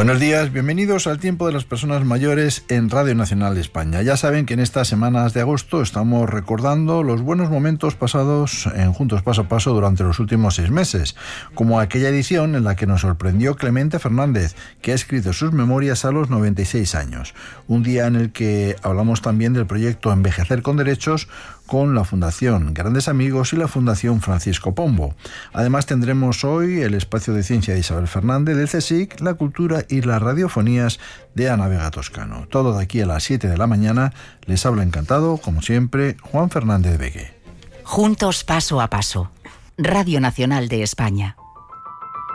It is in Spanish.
Buenos días, bienvenidos al Tiempo de las Personas Mayores en Radio Nacional de España. Ya saben que en estas semanas de agosto estamos recordando los buenos momentos pasados en Juntos Paso a Paso durante los últimos 6 meses, como aquella edición en la que nos sorprendió Clemente Fernández, que ha escrito sus memorias a los 96 años. Un día en el que hablamos también del proyecto Envejecer con Derechos, con la Fundación Grandes Amigos y la Fundación Francisco Pombo. Además tendremos hoy el espacio de ciencia de Isabel Fernández del CSIC, la cultura y las radiofonías de Ana Vega Toscano. Todo de aquí a las 7 de la mañana. Les habla encantado, como siempre, Juan Fernández Begue. Juntos paso a paso. Radio Nacional de España.